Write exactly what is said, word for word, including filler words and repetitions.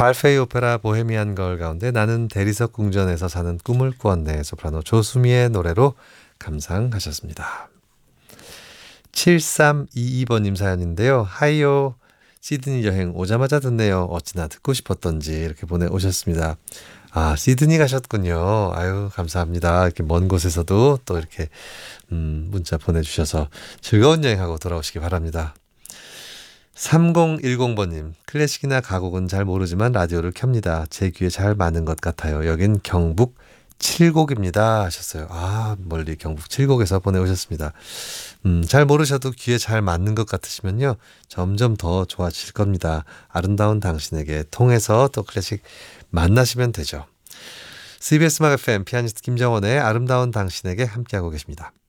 발페이 오페라 보헤미안 걸 가운데 나는 대리석 궁전에서 사는 꿈을 꾸었네. 소프라노 조수미의 노래로 감상하셨습니다. 칠삼이이 번님 사연인데요. 하이요. 시드니 여행 오자마자 듣네요. 어찌나 듣고 싶었던지 이렇게 보내오셨습니다. 아, 시드니 가셨군요. 아유, 감사합니다. 이렇게 먼 곳에서도 또 이렇게 음, 문자 보내주셔서 즐거운 여행하고 돌아오시기 바랍니다. 삼공일공 번님, 클래식이나 가곡은 잘 모르지만 라디오를 켭니다. 제 귀에 잘 맞는 것 같아요. 여긴 경북 칠곡입니다. 하셨어요. 아, 멀리 경북 칠곡에서 보내오셨습니다. 음, 잘 모르셔도 귀에 잘 맞는 것 같으시면요. 점점 더 좋아지실 겁니다. 아름다운 당신에게 통해서 또 클래식 만나시면 되죠. 씨비에스 음악 에프엠 피아니스트 김정원의 아름다운 당신에게 함께하고 계십니다.